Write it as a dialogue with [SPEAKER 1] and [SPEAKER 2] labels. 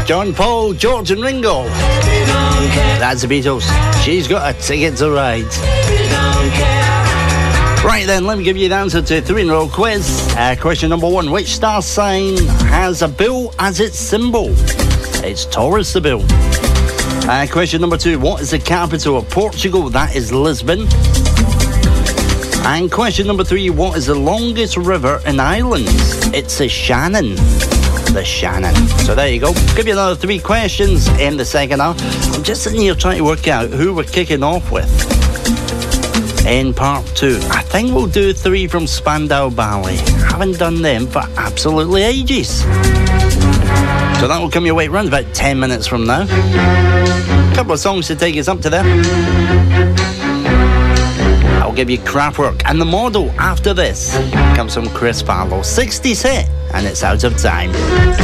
[SPEAKER 1] John Paul, George and Ringo. That's the Beatles. She's got a ticket to ride. Right then, let me give you the answer to a 3-in-a-row quiz. Question number 1. Which star sign has a bull as its symbol? It's Taurus, the bull. Question number 2. What is the capital of Portugal? That is Lisbon. And question number 3. What is the longest river in Ireland? It's the Shannon. The Shannon. So there you go. Give you another 3 questions in the second hour. I'm just sitting here trying to work out who we're kicking off with in part 2. I think we'll do 3 from Spandau Ballet. Haven't done them for absolutely ages. So that will come your way around about 10 minutes from now. A couple of songs to take us up to there. I'll give you Kraftwerk, and the model after this comes from Chris Farlow. 60s hit, and it's Out of Time.